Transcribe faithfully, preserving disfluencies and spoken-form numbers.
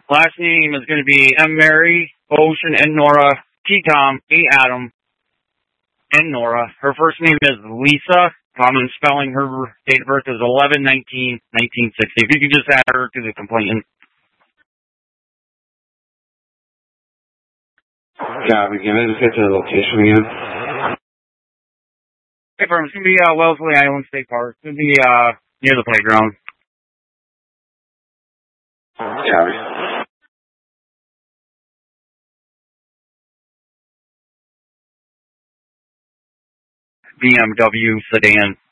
Last name is going to be M. Mary, Ocean, and Nora, T. Tom, A. Adam, and Nora. Her first name is Lisa. Common spelling. Her date of birth is eleven nineteen nineteen sixty. If you could just add her to the complaint. Copy. Can I just get to the location again? Hey, firm. It's going to be uh, Wellesley Island State Park. It's going to be uh, near the playground. Copy. B M W sedan.